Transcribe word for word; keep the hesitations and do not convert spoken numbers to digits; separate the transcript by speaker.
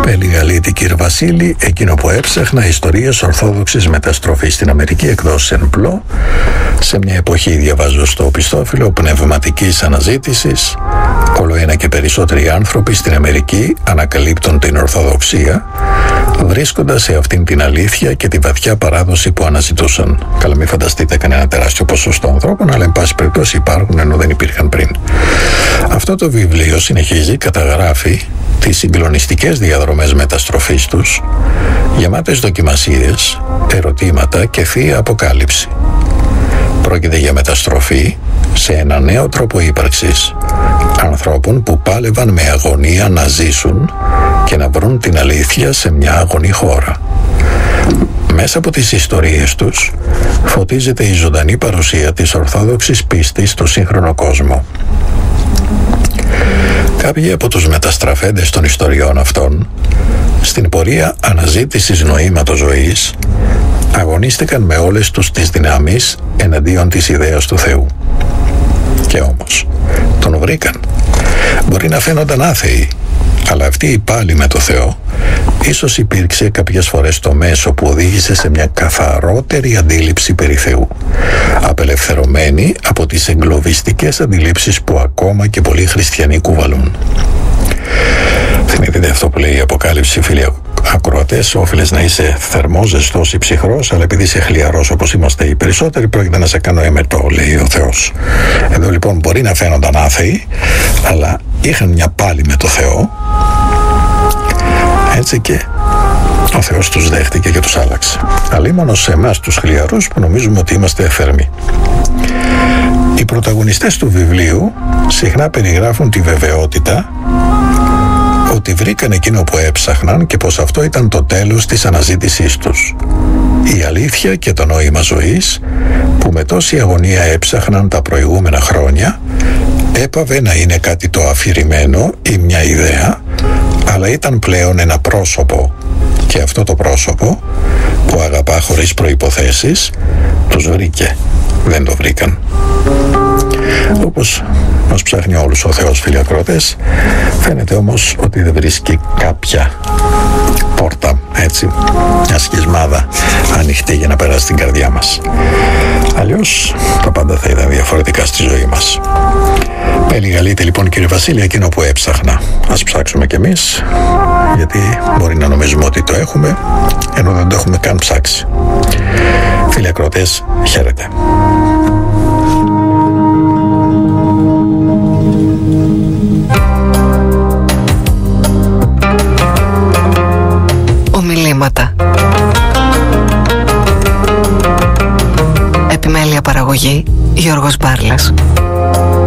Speaker 1: Πελιγαλίτη, κύριε Βασίλη, εκείνο που έψαχνα, ιστορίες ορθόδοξης μεταστροφής στην Αμερική, εκδόσεις εν πλώ. Σε μια εποχή, διαβάζω στο οπισθόφυλλο, πνευματικής αναζήτησης, όλο ένα και περισσότεροι άνθρωποι στην Αμερική ανακαλύπτουν την Ορθοδοξία, βρίσκοντας σε αυτήν την αλήθεια και τη βαθιά παράδοση που αναζητούσαν. Καλά, μην φανταστείτε κανένα τεράστιο ποσοστό ανθρώπων, αλλά εν πάση περιπτώσει υπάρχουν ενώ δεν υπήρχαν πριν. Αυτό το βιβλίο, συνεχίζει, καταγράφει τις συγκλονιστικές διαδρομές μεταστροφής τους, γεμάτες δοκιμασίες, ερωτήματα και θεία αποκάλυψη. Πρόκειται για μεταστροφή σε ένα νέο τρόπο ύπαρξης ανθρώπων που πάλευαν με αγωνία να ζήσουν και να βρουν την αλήθεια σε μια άγονη χώρα. Μέσα από τις ιστορίες τους φωτίζεται η ζωντανή παρουσία της ορθόδοξης πίστης στο σύγχρονο κόσμο. Κάποιοι από τους μεταστραφέντες των ιστοριών αυτών, στην πορεία αναζήτησης νοήματος ζωής, αγωνίστηκαν με όλες τους τις δυνάμεις εναντίον της ιδέας του Θεού. Και όμως, τον βρήκαν. Μπορεί να φαίνονταν άθεοι, αλλά αυτή η πάλι με το Θεό ίσως υπήρξε κάποιες φορές το μέσο που οδήγησε σε μια καθαρότερη αντίληψη περί Θεού, απελευθερωμένη από τις εγκλωβιστικές αντιλήψεις που ακόμα και πολλοί χριστιανοί κουβαλούν. Θυμηθείτε αυτό που λέει η Αποκάλυψη, φίλοι ακροατές: όφιλες να είσαι θερμός, ζεστός ή ψυχρός, αλλά επειδή είσαι χλιαρός όπως είμαστε οι περισσότεροι, πρόκειται να σε κάνω εμετό, λέει ο Θεός. Εδώ λοιπόν μπορεί να φαίνονταν άθεοι, αλλά είχαν μια πάλι με το Θεό, έτσι, και ο Θεός τους δέχτηκε και τους άλλαξε. Αλίμονο σε εμάς τους χλιαρούς που νομίζουμε ότι είμαστε θερμοί. Οι πρωταγωνιστές του βιβλίου συχνά περιγράφουν τη βεβαιότητα ότι βρήκαν εκείνο που έψαχναν και πως αυτό ήταν το τέλος της αναζήτησής τους. Η αλήθεια και το νόημα ζωής που με τόση αγωνία έψαχναν τα προηγούμενα χρόνια έπαβε να είναι κάτι το αφηρημένο ή μια ιδέα, αλλά ήταν πλέον ένα πρόσωπο, και αυτό το πρόσωπο που αγαπά χωρίς προϋποθέσεις τους βρήκε. Δεν το βρήκαν. Όπως μας ψάχνει όλους ο Θεός, φίλοι ακροατές, φαίνεται όμως ότι δεν βρίσκει κάποια πόρτα, έτσι, μια σκισμάδα ανοιχτή για να περάσει στην καρδιά μας. Αλλιώς τα πάντα θα ήταν διαφορετικά στη ζωή μας. Πελιγαλίτε λοιπόν, κύριε Βασίλη, εκείνο που έψαχνα. Ας ψάξουμε κι εμείς, γιατί μπορεί να νομίζουμε ότι το έχουμε ενώ δεν το έχουμε καν ψάξει. Φίλοι ακροατές, χαίρετε.
Speaker 2: Ομιλήματα. Επιμέλεια παραγωγή Γιώργος Μπάρλας.